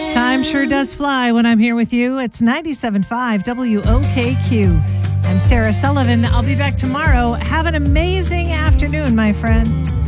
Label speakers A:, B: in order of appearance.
A: Time sure does fly when I'm here with you. It's 97.5 WOKQ. I'm Sarah Sullivan. I'll be back tomorrow. Have an amazing afternoon, my friend.